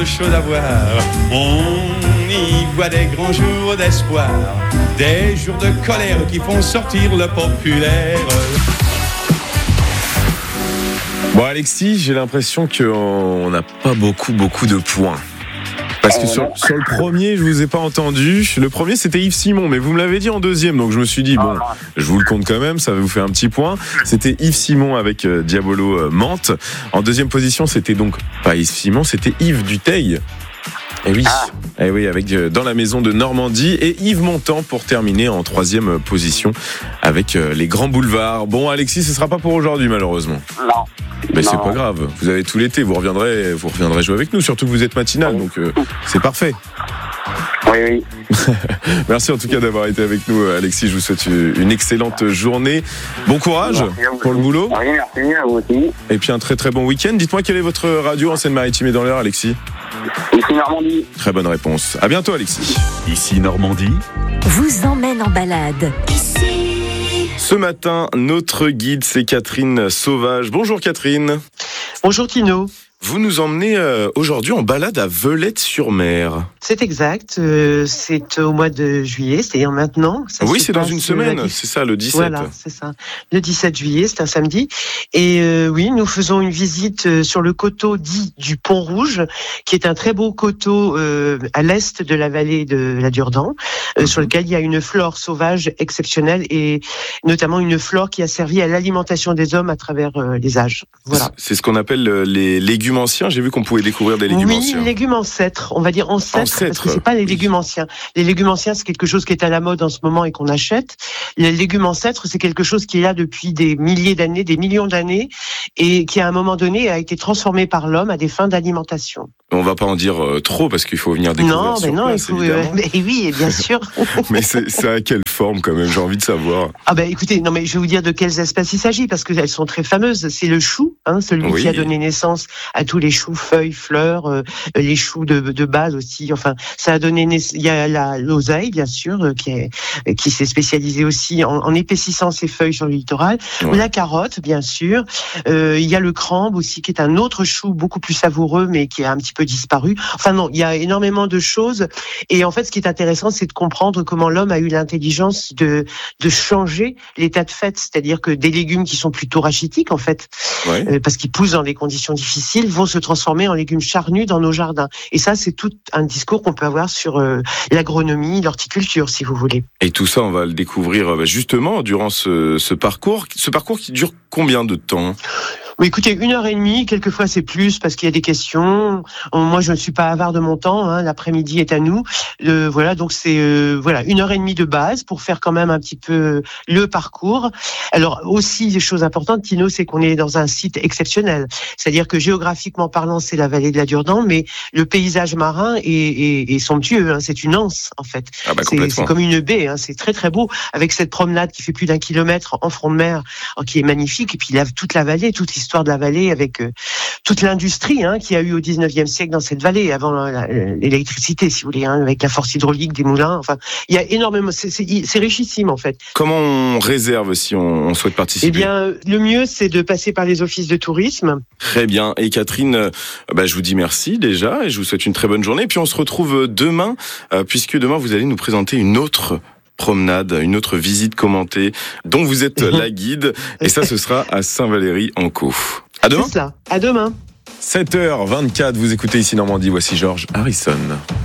Chose à voir, on y voit des grands jours d'espoir, des jours de colère qui font sortir le populaire. Bon Alexis, j'ai l'impression qu'on n'a pas beaucoup de points. Parce que sur le premier, je vous ai pas entendu. Le premier, c'était Yves Simon, mais vous me l'avez dit en deuxième, donc je me suis dit, bon, je vous le compte quand même, ça va vous faire un petit point. C'était Yves Simon avec Diabolo Mante. En deuxième position, c'était donc pas Yves Simon, c'était Yves Duteil. Et oui, avec Dans la maison de Normandie, et Yves Montand pour terminer en troisième position avec Les Grands Boulevards. Bon Alexis, ce sera pas pour aujourd'hui malheureusement. Non. Mais c'est pas grave, vous avez tout l'été, vous reviendrez jouer avec nous, surtout que vous êtes matinal, donc c'est parfait. Oui. Merci en tout cas d'avoir été avec nous Alexis, je vous souhaite une excellente journée. Bon courage pour le boulot. Oui, merci à vous aussi. Et puis un très très bon week-end. Dites-moi quelle est votre radio en Seine-Maritime et dans l'Eure Alexis? Ici Normandie. Très bonne réponse. À bientôt Alexis. Ici Normandie vous emmène en balade. Ce matin, notre guide, c'est Catherine Sauvage. Bonjour Catherine. Bonjour Tino. Vous nous emmenez aujourd'hui en balade à Velette-sur-Mer. C'est exact, c'est au mois de juillet, c'est-à-dire maintenant. Oui, c'est dans une semaine, c'est ça, le 17. Voilà, c'est ça. Le 17 juillet, c'est un samedi. Et oui, nous faisons une visite sur le coteau dit du Pont-Rouge, qui est un très beau coteau à l'est de la vallée de la Durdan, sur lequel il y a une flore sauvage exceptionnelle et notamment une flore qui a servi à l'alimentation des hommes à travers les âges. Voilà. C'est ce qu'on appelle les légumes anciens. J'ai vu qu'on pouvait découvrir des légumes anciens. Oui, légumes ancêtres. On va dire ancêtres, parce que c'est pas les légumes anciens. Les légumes anciens, c'est quelque chose qui est à la mode en ce moment et qu'on achète. Les légumes ancêtres, c'est quelque chose qui est là depuis des milliers d'années, des millions d'années, et qui à un moment donné a été transformé par l'homme à des fins d'alimentation. On va pas en dire trop parce qu'il faut venir découvrir sur place, évidemment. Mais oui, et bien sûr. Mais c'est à quelle forme quand même? J'ai envie de savoir. Ah ben écoutez, non mais je vais vous dire de quelles espèces il s'agit parce que elles sont très fameuses. C'est le chou, celui qui a donné naissance à tous les choux, feuilles, fleurs, les choux de base aussi. Enfin, ça a donné il y a l'oseille bien sûr qui s'est spécialisée aussi en épaississant ses feuilles sur le littoral. Ouais. La carotte bien sûr. Il y a le crambe aussi qui est un autre chou beaucoup plus savoureux mais qui a un petit peu disparu. Enfin non, il y a énormément de choses et en fait ce qui est intéressant c'est de comprendre comment l'homme a eu l'intelligence de changer l'état de fait, c'est-à-dire que des légumes qui sont plutôt rachitiques en fait, parce qu'ils poussent dans des conditions difficiles, vont se transformer en légumes charnus dans nos jardins. Et ça c'est tout un discours qu'on peut avoir sur l'agronomie, l'horticulture si vous voulez. Et tout ça on va le découvrir justement durant ce parcours qui dure combien de temps? Oui, écoutez, 1h30, quelquefois c'est plus parce qu'il y a des questions. Moi, je ne suis pas avare de mon temps. L'après-midi est à nous. Voilà, donc c'est 1h30 de base pour faire quand même un petit peu le parcours. Alors aussi, des choses importantes, Tino, c'est qu'on est dans un site exceptionnel. C'est-à-dire que géographiquement parlant, c'est la vallée de la Durdan, mais le paysage marin est somptueux. C'est une anse en fait. C'est comme une baie. C'est très très beau avec cette promenade qui fait plus d'1 kilomètre en front de mer, qui est magnifique. Et puis toute la vallée, toute l'histoire de la vallée avec toute l'industrie qu'il y a eu au 19e siècle dans cette vallée avant l'électricité si vous voulez, avec la force hydraulique des moulins. Enfin, il y a énormément, c'est richissime en fait. Comment on réserve si on souhaite participer? Eh bien, le mieux c'est de passer par les offices de tourisme. Très bien. Et Catherine, je vous dis merci déjà et je vous souhaite une très bonne journée. Et puis on se retrouve demain puisque demain vous allez nous présenter une autre promenade, une autre visite commentée dont vous êtes la guide et ça ce sera à Saint-Valery-en-Caux. À demain. C'est ça. À demain. 7h24, vous écoutez ici Normandie, voici George Harrison.